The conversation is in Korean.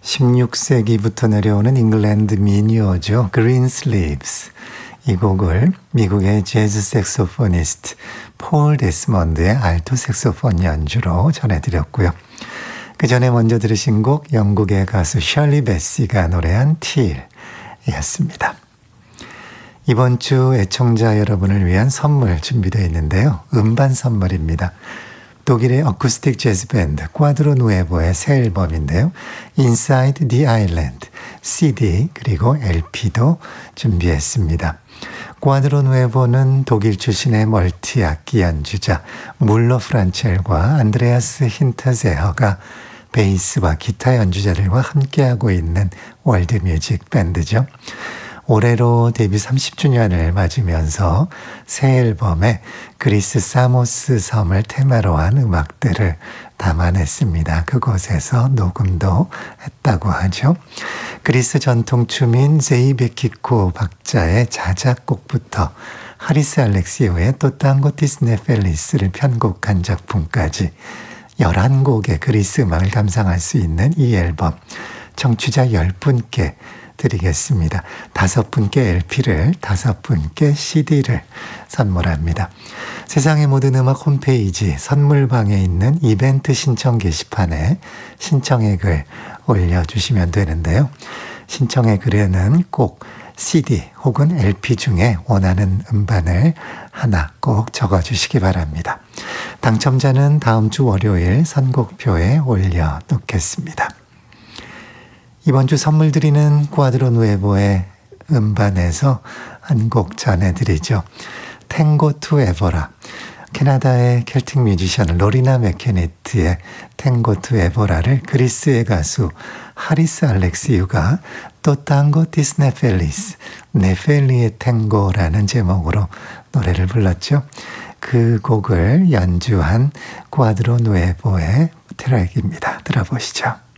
16세기부터 내려오는 잉글랜드 민요죠. Greensleeves. 이 곡을 미국의 재즈 색소포니스트 폴 데스먼드의 알토 색소폰 연주로 전해드렸고요. 그 전에 먼저 들으신 곡 영국의 가수 셜리 베시가 노래한 틸이었습니다. 이번 주 애청자 여러분을 위한 선물 준비되어 있는데요. 음반 선물입니다. 독일의 어쿠스틱 재즈 밴드 꽈드로 누에보의 새 앨범인데요. Inside the Island, CD 그리고 LP도 준비했습니다. 꽈드로 누에보는 독일 출신의 멀티 악기 연주자 물러 프란첼과 안드레아스 힌터제허가 베이스와 기타 연주자들과 함께하고 있는 월드뮤직 밴드죠. 올해로 데뷔 30주년을 맞으면서 새 앨범에 그리스 사모스 섬을 테마로 한 음악들을 담아냈습니다. 그곳에서 녹음도 했다고 하죠. 그리스 전통춤인 제이베키코 박자의 자작곡부터 하리스 알렉시오의 또 tango tisnefelis를 편곡한 작품까지 11곡의 그리스 음악을 감상할 수 있는 이 앨범 청취자 10분께 드리겠습니다. 5분께 LP를, 5분께 CD를 선물합니다. 세상의 모든 음악 홈페이지 선물방에 있는 이벤트 신청 게시판에 신청의 글 올려주시면 되는데요. 신청의 글에는 꼭 CD 혹은 LP 중에 원하는 음반을 하나 꼭 적어주시기 바랍니다. 당첨자는 다음 주 월요일 선곡표에 올려놓겠습니다. 이번 주 선물 드리는 꽈드로 누에보의 음반에서 한 곡 전해드리죠. 탱고 투 에보라. 캐나다의 켈틱 뮤지션 로리나 맥케니트의 탱고 투 에보라를 그리스의 가수 하리스 알렉시우가 또 tango tisnefelis, 네펠리의 탱고라는 제목으로 노래를 불렀죠. 그 곡을 연주한 꽈드로 누에보의 트랙입니다. 들어보시죠.